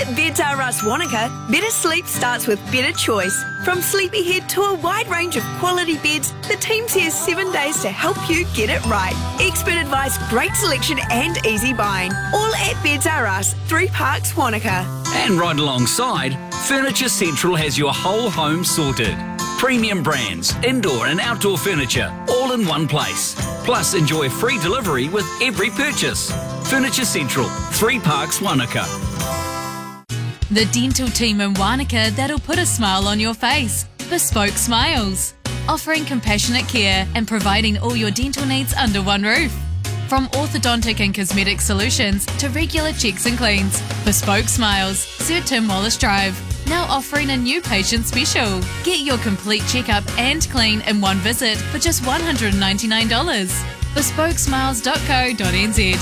At Beds R Us Wanaka, better sleep starts with better choice. From Sleepyhead to a wide range of quality beds, the team's here 7 days to help you get it right. Expert advice, great selection and easy buying. All at Beds R Us, 3 Parks, Wanaka. And right alongside, Furniture Central has your whole home sorted. Premium brands, indoor and outdoor furniture, all in one place. Plus, enjoy free delivery with every purchase. Furniture Central, 3 Parks, Wanaka. The dental team in Wanaka that'll put a smile on your face. Bespoke Smiles. Offering compassionate care and providing all your dental needs under one roof. From orthodontic and cosmetic solutions to regular checks and cleans. Bespoke Smiles, Sir Tim Wallace Drive. Now offering a new patient special. Get your complete checkup and clean in one visit for just $199. Bespokesmiles.co.nz